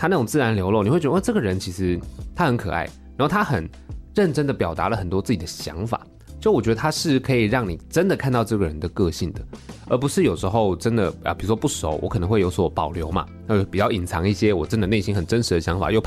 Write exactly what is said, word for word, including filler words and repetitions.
他那种自然流露，你会觉得，哦，这个人其实他很可爱，然后他很认真的表达了很多自己的想法。就我觉得他是可以让你真的看到这个人的个性的，而不是有时候真的啊，比如说不熟，我可能会有所保留嘛，呃，比较隐藏一些我真的内心很真实的想法，又